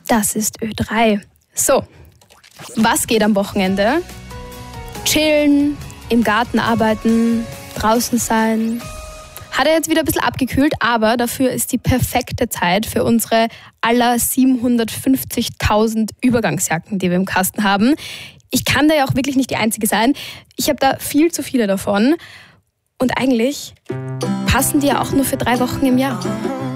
Das ist Ö3. So, was geht am Wochenende? Chillen, im Garten arbeiten, draußen sein. Hat er jetzt wieder ein bisschen abgekühlt, aber dafür ist die perfekte Zeit für unsere aller 750.000 Übergangsjacken, die wir im Kasten haben. Ich kann da ja auch wirklich nicht die Einzige sein. Ich habe da viel zu viele davon. Und eigentlich passen die ja auch nur für 3 Wochen im Jahr.